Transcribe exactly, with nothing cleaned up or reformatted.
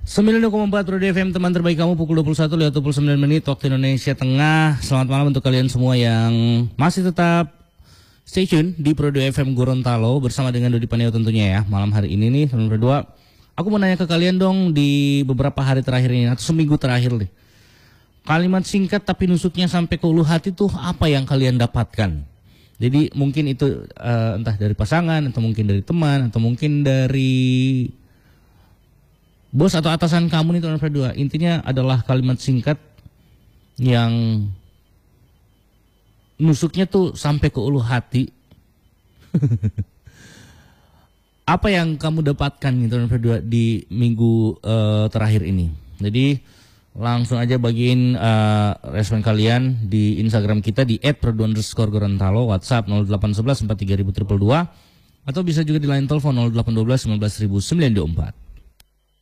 sembilan puluh dua koma empat Radio F M, teman terbaik kamu, pukul dua puluh satu lewat dua puluh sembilan menit waktu Indonesia Tengah. Selamat malam untuk kalian semua yang masih tetap stay tune di Radio F M Gorontalo bersama dengan Dodi Paneo tentunya ya. Malam hari ini nih sembilan puluh dua, aku mau nanya ke kalian dong, di beberapa hari terakhir ini atau seminggu terakhir nih, kalimat singkat tapi nusuknya sampai ke ulu hati tuh apa yang kalian dapatkan? Jadi mungkin itu uh, entah dari pasangan, atau mungkin dari teman, atau mungkin dari bos atau atasan kamu nih teman berdua. Intinya adalah kalimat singkat yang nusuknya tuh sampai ke ulu hati. Apa yang kamu dapatkan nih teman berdua di minggu uh, terakhir ini? Jadi langsung aja bagiin uh, respon kalian di Instagram kita di et perdu underscore Gorontalo, WhatsApp nol delapan satu satu empat tiga nol nol nol nol dua, atau bisa juga di line telepon nol delapan satu dua sembilan belas sembilan dua empat.